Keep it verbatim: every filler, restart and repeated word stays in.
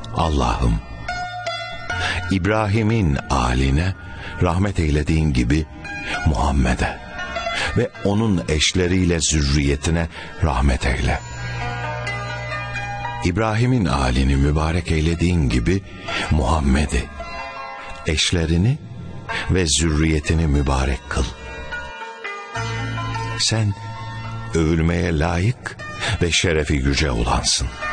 Allah'ım, İbrahim'in âline rahmet eylediğin gibi Muhammed'e ve onun eşleriyle zürriyetine rahmet eyle. İbrahim'in âlini mübarek eylediğin gibi Muhammed'i, eşlerini ve zürriyetini mübarek kıl. Sen övülmeye layık ve şerefi yüce olansın.